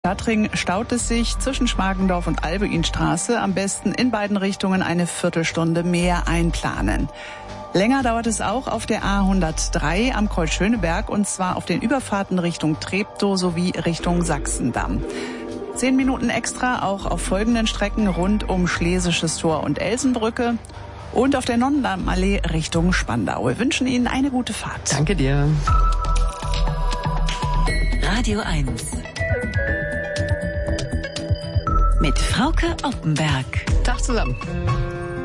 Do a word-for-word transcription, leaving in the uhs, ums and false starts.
Stadtring staut es sich zwischen Schmargendorf und Albuinstraße. Am besten in beiden Richtungen eine Viertelstunde mehr einplanen. Länger dauert es auch auf der A hundertdrei am Kreuz Schöneberg, und zwar auf den Überfahrten Richtung Treptow sowie Richtung Sachsendamm. Zehn Minuten extra auch auf folgenden Strecken rund um Schlesisches Tor und Elsenbrücke und auf der Nonnenallee Richtung Spandau. Wir wünschen Ihnen eine gute Fahrt. Danke dir. Radio eins mit Frauke Oppenberg. Tag zusammen.